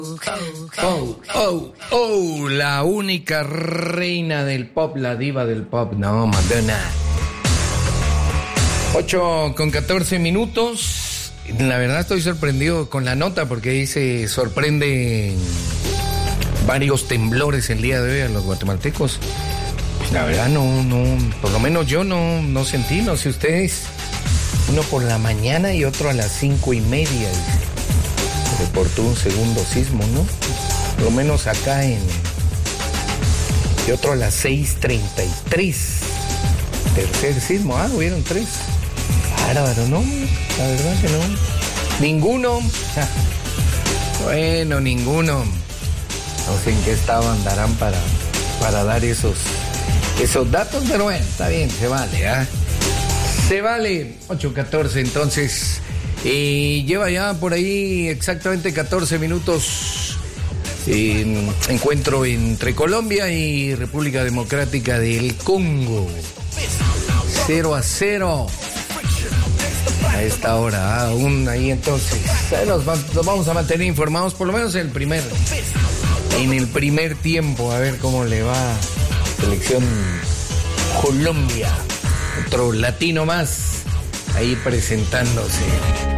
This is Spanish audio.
La única reina del pop, la diva del pop, no, Madonna. 8:14. La verdad estoy sorprendido con la nota porque dice, sorprende varios temblores el día de hoy a los guatemaltecos. La verdad no, por lo menos yo no sentí, no sé ustedes. Uno por la mañana y otro a las 5:30. Reportó un segundo sismo, ¿no? Por lo menos acá y otro a las 6:33. Tercer sismo, hubieron 3. Bárbaro, ¿no? La verdad que no. Ninguno. Bueno, ninguno. No sé en qué estado andarán para dar esos datos, pero bueno, está bien, se vale, ¿ah? Se vale. 8:14, entonces. Lleva ya por ahí exactamente 14 minutos encuentro entre Colombia y República Democrática del Congo. 0-0 a esta hora, aún ahí entonces. Nos vamos a mantener informados por lo menos en el primer tiempo, a ver cómo le va a selección Colombia. Otro latino más ahí presentándose.